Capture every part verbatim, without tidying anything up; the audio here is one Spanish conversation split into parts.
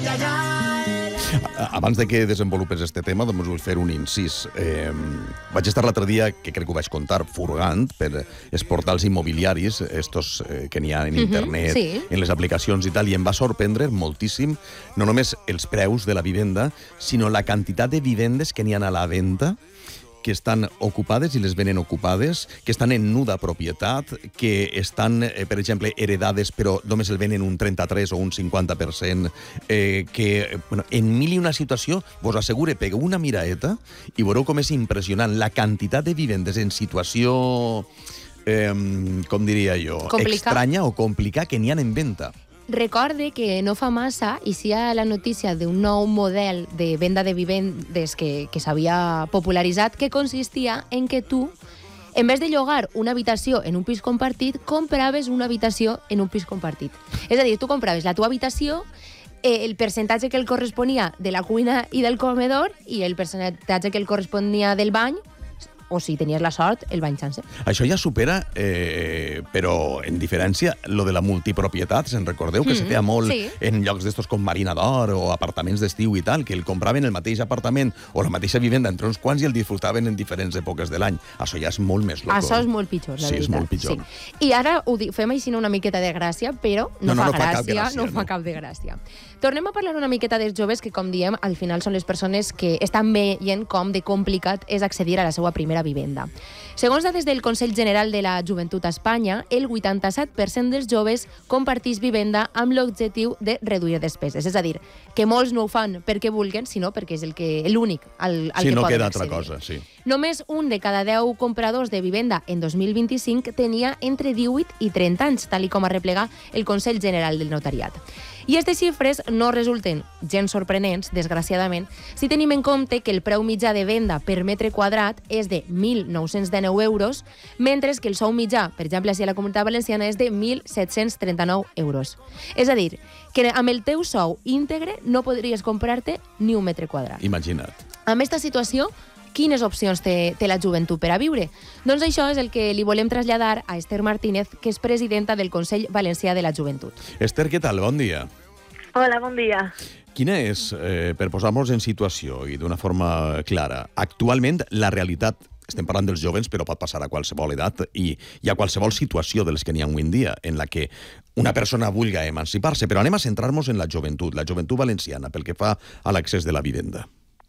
Abans de que desenvolupes este tema, doncs vull fer un incís. Eh, vaig estar l'altre dia, que crec que ho vaig contar, furgant per els portals immobiliaris, estos eh, que n'hi ha en internet, uh-huh, sí. en les aplicacions i tal, i em va sorprendre moltíssim, no només els preus de la vivenda, sinó la quantitat de vivendes que n'hi ha a la venda, que estan ocupades i les venen ocupades, que estan en nuda propietat, que estan, eh, per exemple, heredades però només el venen un trenta-tres o un cinquanta per cent, eh, que, bueno, en mil i una situació, vos assegure, pegueu una miraeta i veureu com és impressionant la quantitat de vivendes en situació, eh, com diria jo, Complica. estranya o complicada que n'hi ha en venda. Recorde que no fa massa hi ha la notícia d'un nou model de venda de vivendes que, que s'havia popularitzat, que consistia en que tu, en vez de llogar una habitació en un pis compartit, compraves una habitació en un pis compartit. És a dir, tu compraves la teva habitació, eh, el percentatge que el corresponia de la cuina i del comedor i el percentatge que el corresponia del bany, o si tenies la sort, el bany sencer. Això ja supera, eh, però en diferència, lo de la multipropietat, se'n recordeu que mm, se feia molt sí. en llocs d'estos com Marina d'Or o apartaments d'estiu i tal, que el compraven el mateix apartament o la mateixa vivenda entre uns quants i el disfrutaven en diferents èpoques de l'any. Això ja és molt més loco. Això és molt pitjor, la sí, veritat. Sí, és molt pitjor. Sí. I ara ho dic, fem així una miqueta de gràcia, però no, no, no, fa, no gràcia, fa cap gràcia, no, no fa cap de gràcia. Tornem a parlar una miqueta dels joves que, com diem, al final són les persones que estan veient com de complicat és accedir a la seva primera vivenda. Segons dades del Consell General de la Joventut a Espanya, el vuitanta-set per cent dels joves comparteix vivenda amb l'objectiu de reduir despeses. És a dir, que molts no ho fan perquè vulguen, sinó perquè és el que l'únic al, al sí, que no poden queda accedir. altra cosa, sí. Només un de cada deu compradors de vivenda en dos mil vint-i-cinc tenia entre divuit i trenta anys, tal com arreplega el Consell General del Notariat. I aquestes xifres no resulten gens sorprenents, desgraciadament, si tenim en compte que el preu mitjà de venda per metre quadrat és de mil nou-cents dinou euros, mentre que el sou mitjà, per exemple, si a la Comunitat Valenciana, és de mil set-cents trenta-nou euros. És a dir, que amb el teu sou íntegre no podries comprar-te ni un metre quadrat. Imagina't. Amb aquesta situació, quines opcions té, té la joventut per a viure? Doncs això és el que li volem traslladar a Esther Martínez, que és presidenta del Consell Valencià de la Joventut. Esther, què tal? Bon dia. Hola, bon dia. Quina és, eh, per posar-nos en situació i d'una forma clara, actualment la realitat, estem parlant dels jovens, però pot passar a qualsevol edat i, i a qualsevol situació de les que n'hi ha avui en dia, en la que una persona vulgui emancipar-se, però anem a centrar-nos en la joventut, la joventut valenciana, pel que fa a l'accés de la vivenda.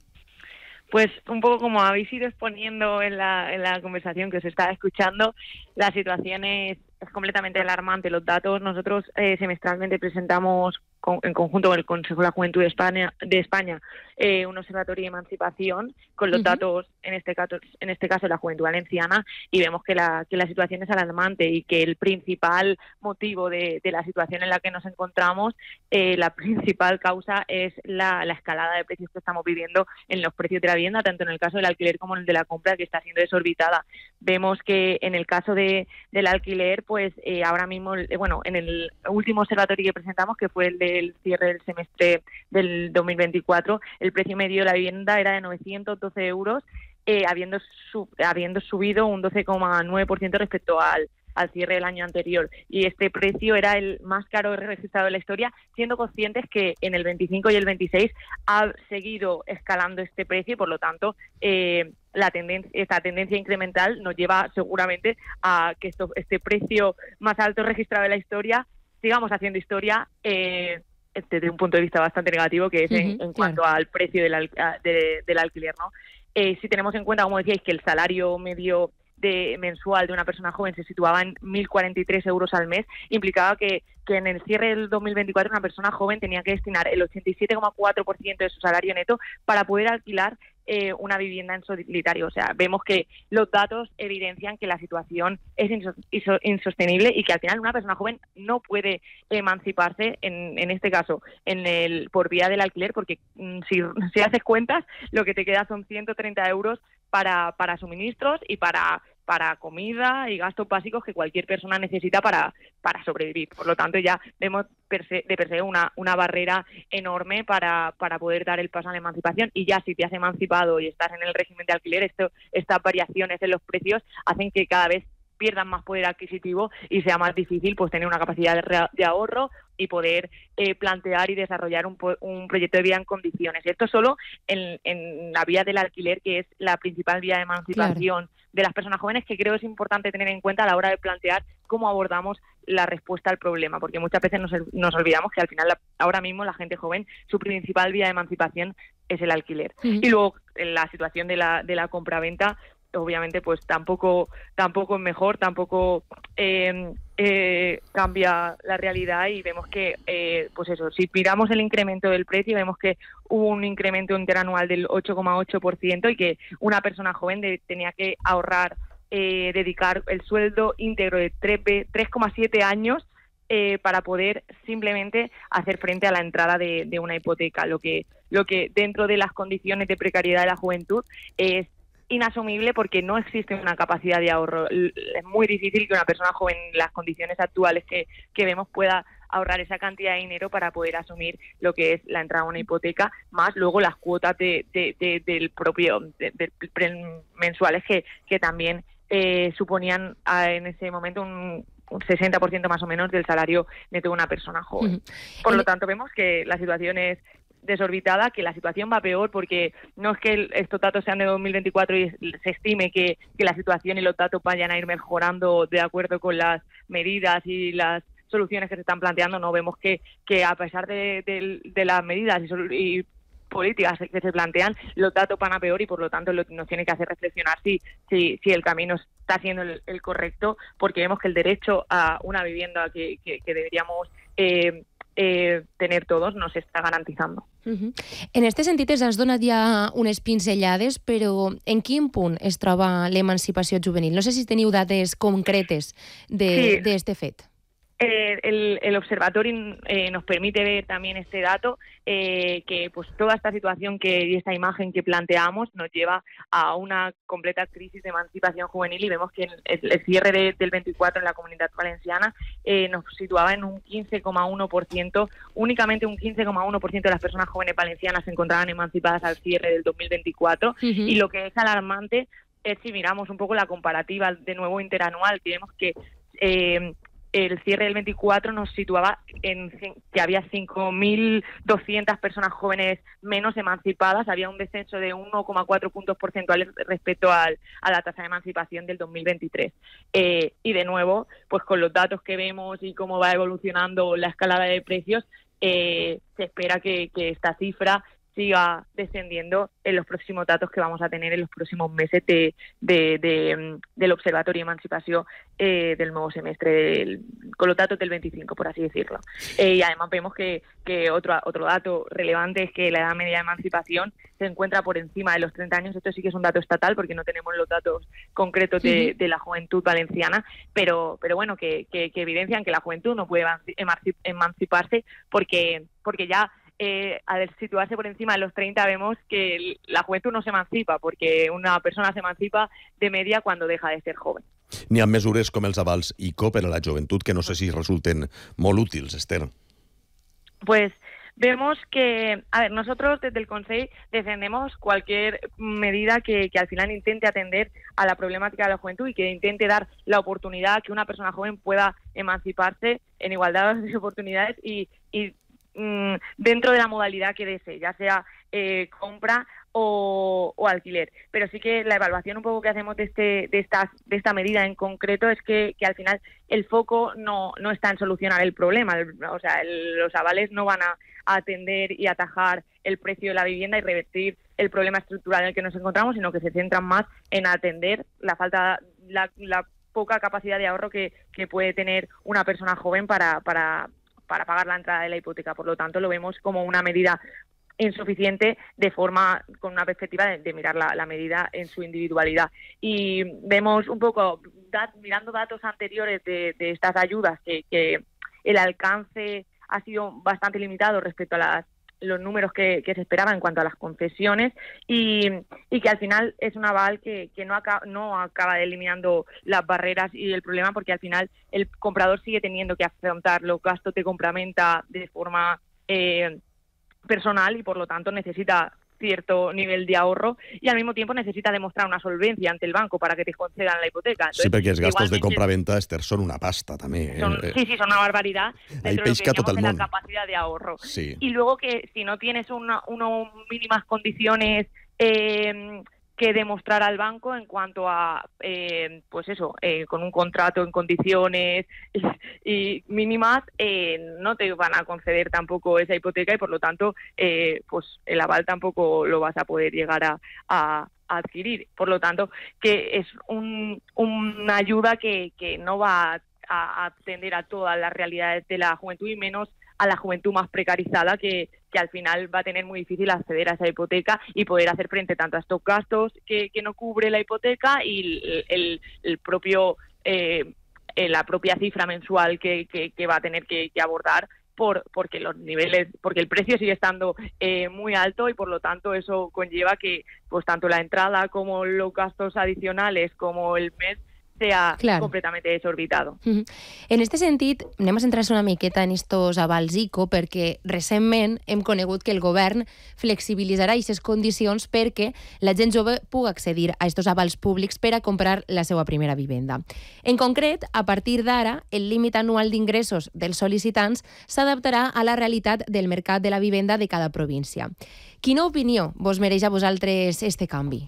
Pues un poco como habéis ido exponiendo en la, en la conversación que os estaba escuchando, la situación es, es completamente alarmante. Los datos, nosotros eh, semestralmente presentamos con, en conjunto con el Consejo de la Juventud de España, de España eh, un observatorio de emancipación con los uh-huh. datos, en este caso, en este caso la Juventud Valenciana, y vemos que la, que la situación es alarmante y que el principal motivo de, de la situación en la que nos encontramos, eh, la principal causa es la, la escalada de precios que estamos viviendo en los precios de la vivienda, tanto en el caso del alquiler como en el de la compra, que está siendo desorbitada. Vemos que en el caso de, del alquiler, pues eh, ahora mismo, eh, bueno, en el último observatorio que presentamos, que fue el del cierre del semestre del dos mil veinticuatro, el precio medio de la vivienda era de novecientos doce euros, eh, habiendo, sub, habiendo subido un doce coma nueve por ciento respecto al al cierre del año anterior, y este precio era el más caro registrado de la historia, siendo conscientes que en el veinticinco y el veintiséis ha seguido escalando este precio y por lo tanto eh, la tendencia, esta tendencia incremental nos lleva seguramente a que esto, este precio más alto registrado de la historia sigamos haciendo historia eh, desde un punto de vista bastante negativo, que es en, uh-huh, en cuanto claro. al precio del, al, de, del alquiler, ¿no? Eh, si tenemos en cuenta, como decíais, que el salario medio de mensual de una persona joven se situaba en mil cuarenta y tres euros al mes, implicaba que, que en el cierre del dos mil veinticuatro una persona joven tenía que destinar el ochenta y siete coma cuatro por ciento de su salario neto para poder alquilar eh, una vivienda en solitario. O sea, vemos que los datos evidencian que la situación es inso- insostenible y que al final una persona joven no puede emanciparse, en, en este caso, en el por vía del alquiler, porque mm, si, si haces cuentas, lo que te queda son ciento treinta euros para, para suministros y para, para comida y gastos básicos que cualquier persona necesita para, para sobrevivir. Por lo tanto, ya vemos per se, de per se una, una barrera enorme para, para poder dar el paso a la emancipación. Y ya si te has emancipado y estás en el régimen de alquiler, esto, estas variaciones en los precios hacen que cada vez pierdan más poder adquisitivo y sea más difícil pues tener una capacidad de, de ahorro y poder eh, plantear y desarrollar un, un proyecto de vida en condiciones. Esto solo en, en la vía del alquiler, que es la principal vía de emancipación claro. de las personas jóvenes, que creo es importante tener en cuenta a la hora de plantear cómo abordamos la respuesta al problema, porque muchas veces nos, nos olvidamos que al final, la, ahora mismo, la gente joven, su principal vía de emancipación es el alquiler. Uh-huh. Y luego, en la situación de la, de la compraventa, obviamente pues tampoco tampoco es mejor, tampoco eh, eh, cambia la realidad y vemos que eh, pues eso, si miramos el incremento del precio vemos que hubo un incremento interanual del ocho coma ocho por ciento y que una persona joven de, tenía que ahorrar, eh, dedicar el sueldo íntegro de tres coma siete años eh, para poder simplemente hacer frente a la entrada de, de una hipoteca, lo que lo que dentro de las condiciones de precariedad de la juventud es inasumible porque no existe una capacidad de ahorro. Es muy difícil que una persona joven en las condiciones actuales que, que vemos pueda ahorrar esa cantidad de dinero para poder asumir lo que es la entrada a una hipoteca, más luego las cuotas de, de, de, del propio de, de, de mensuales que, que también eh, suponían a, en ese momento un un sesenta por ciento más o menos del salario neto de una persona joven. Por lo tanto, vemos que la situación es desorbitada, que la situación va peor porque no es que el, estos datos sean de dos mil veinticuatro y se estime que, que la situación y los datos vayan a ir mejorando de acuerdo con las medidas y las soluciones que se están planteando. No, vemos que, que a pesar de, de, de las medidas y, y políticas que se plantean, los datos van a peor y por lo tanto lo, nos tiene que hacer reflexionar si, si, si el camino está siendo el, el correcto, porque vemos que el derecho a una vivienda que, que, que deberíamos eh, eh, tener todos no se està garantitzant. Uh-huh. En aquest sentit, ens has donat ja unes pinzellades, però en quin punt es troba l'emancipació juvenil? No sé si teniu dades concretes d'este sí. fet. Eh, el, el observatorio eh, nos permite ver también este dato, eh, que pues toda esta situación que, y esta imagen que planteamos nos lleva a una completa crisis de emancipación juvenil y vemos que el, el cierre de, del veinticuatro en la Comunidad Valenciana eh, nos situaba en un quince coma uno por ciento, únicamente un quince coma uno por ciento de las personas jóvenes valencianas se encontraban emancipadas al cierre del dos mil veinticuatro uh-huh. y lo que es alarmante es si miramos un poco la comparativa de nuevo interanual, que vemos que eh, el cierre del veinticuatro nos situaba en que había cinco mil doscientas personas jóvenes menos emancipadas, había un descenso de uno coma cuatro puntos porcentuales respecto al, a la tasa de emancipación del dos mil veintitrés. Eh, y de nuevo, pues con los datos que vemos y cómo va evolucionando la escalada de precios, eh, se espera que, que esta cifra siga descendiendo en los próximos datos que vamos a tener en los próximos meses de, de, de, del Observatorio de Emancipación eh, del nuevo semestre, del, con los datos del veinticinco, por así decirlo. Eh, y además vemos que, que otro, otro dato relevante es que la edad media de emancipación se encuentra por encima de los treinta años. Esto sí que es un dato estatal porque no tenemos los datos concretos de, de la juventud valenciana, pero, pero bueno, que, que, que evidencian que la juventud no puede emanciparse porque, porque ya Eh, al situarse por encima de los treinta vemos que la juventud no se emancipa, porque una persona se emancipa de media cuando deja de ser joven. N'hi ha mesures com els avals I C O per a la joventut que no sé si resulten molt útils, Esther. Pues vemos que, a ver, nosotros desde el Consejo defendemos cualquier medida que, que al final intente atender a la problemática de la juventud y que intente dar la oportunidad a que una persona joven pueda emanciparse en igualdad de oportunidades y, y dentro de la modalidad que desee, ya sea eh, compra o, o alquiler. Pero sí que la evaluación un poco que hacemos de, este, de, esta, de esta medida en concreto es que, que al final el foco no, no está en solucionar el problema. El, o sea, el, los avales no van a, a atender y atajar el precio de la vivienda y revertir el problema estructural en el que nos encontramos, sino que se centran más en atender la falta, la, la poca capacidad de ahorro que, que puede tener una persona joven para, para para pagar la entrada de la hipoteca. Por lo tanto, lo vemos como una medida insuficiente de forma, con una perspectiva de, de mirar la, la medida en su individualidad. Y vemos un poco, dat, mirando datos anteriores de, de estas ayudas, que, que el alcance ha sido bastante limitado respecto a las los números que, que se esperaban en cuanto a las concesiones y, y que al final es un aval que, que no, acaba, no acaba eliminando las barreras y el problema, porque al final el comprador sigue teniendo que afrontar los gastos de compraventa de forma eh, personal y por lo tanto necesita cierto nivel de ahorro y al mismo tiempo necesita demostrar una solvencia ante el banco para que te concedan la hipoteca. Entonces, sí, perquè els gastos de igualmente, compra-venta, Esther, són una pasta, també. Eh? Son, sí, sí, son una barbaridad. Ahí Dentro de lo pesca que tot el decíamos de món. la capacidad de ahorro. Sí. Y luego que si no tienes una, unas mínimas condiciones eh, que demostrar al banco en cuanto a, eh, pues eso, eh, con un contrato en condiciones y, y mínimas, eh, no te van a conceder tampoco esa hipoteca y por lo tanto, eh, pues el aval tampoco lo vas a poder llegar a, a adquirir. Por lo tanto, que es un, una ayuda que, que no va a, a atender a todas las realidades de la juventud y menos a la juventud más precarizada que, que al final va a tener muy difícil acceder a esa hipoteca y poder hacer frente tanto a estos gastos que, que no cubre la hipoteca y el, el, el propio eh, la propia cifra mensual que, que, que va a tener que, que abordar por porque los niveles porque el precio sigue estando eh, muy alto y por lo tanto eso conlleva que pues tanto la entrada como los gastos adicionales como el mes sea Clar. completamente desorbitado. Mm-hmm. En este sentit, anem a centrar-se una miqueta en estos avals ICO perquè recentment hem conegut que el govern flexibilitzarà aquestes condicions perquè la gent jove pugui accedir a estos avals públics per a comprar la seva primera vivenda. En concret, a partir d'ara, el límit anual d'ingressos dels sol·licitants s'adaptarà a la realitat del mercat de la vivenda de cada província. Quina opinió vos mereix a vosaltres este canvi?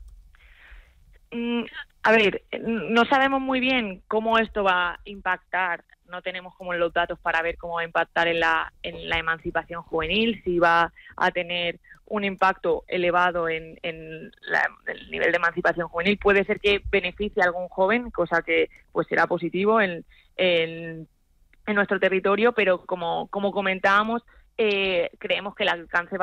Mm, a ver, no sabemos muy bien cómo esto va a impactar, no tenemos como los datos para ver cómo va a impactar en la, en la emancipación juvenil, si va a tener un impacto elevado en, en la, el nivel de emancipación juvenil. Puede ser que beneficie a algún joven, cosa que pues será positivo en, en, en nuestro territorio, pero como, como comentábamos, eh, creemos que el alcance va